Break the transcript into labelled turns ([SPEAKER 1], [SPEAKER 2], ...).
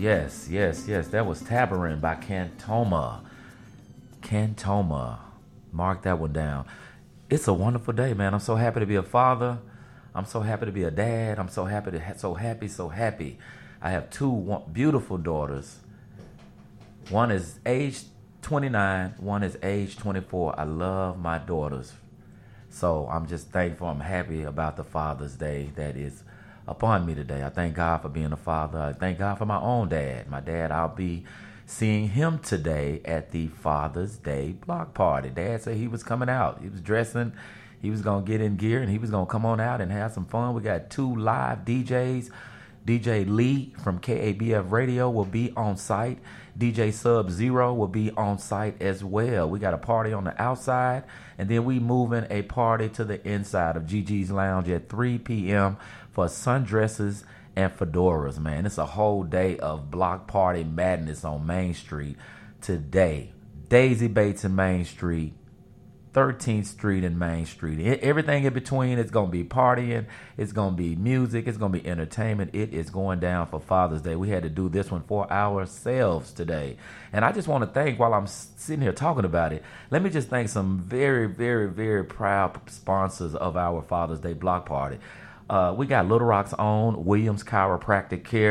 [SPEAKER 1] Yes, yes, yes. That was Tabarin by Cantoma. Cantoma. Mark that one down. It's a wonderful day, man. I'm so happy to be a father. I'm so happy to be a dad. I'm so happy so happy. I have two beautiful daughters. One is age 29. One is age 24. I love my daughters. So I'm just thankful. I'm happy about the Father's Day that is upon me today. I thank God for being a father. I thank God for my own dad. My dad, I'll be seeing him today at the Father's Day block party. Dad said he was coming out. He was dressing. He was going to get in gear and he was going to come on out and have some fun. We got two live DJs. DJ Lee from KABF Radio will be on site. DJ Sub-Zero will be on site as well. We got a party on the outside, and then we moving a party to the inside of Gigi's Lounge at 3 p.m. for sundresses and fedoras, man. It's a whole day of block party madness on Main Street today. Daisy Bates and Main Street, 13th Street and Main Street. Everything in between, it's going to be partying, it's going to be music, it's going to be entertainment. It is going down for Father's Day. We had to do this one for ourselves today. And I just want to thank, while I'm sitting here talking about it, let me just thank some very, very, very proud sponsors of our Father's Day block party. We got Little Rock's own Williams Chiropractic Care.